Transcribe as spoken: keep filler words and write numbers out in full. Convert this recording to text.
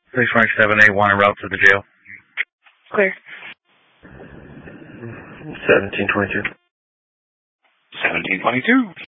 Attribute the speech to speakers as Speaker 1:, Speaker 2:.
Speaker 1: six twenty-seven A one en route to the jail.
Speaker 2: Clear.
Speaker 3: seventeen twenty-two.
Speaker 4: seventeen twenty-two.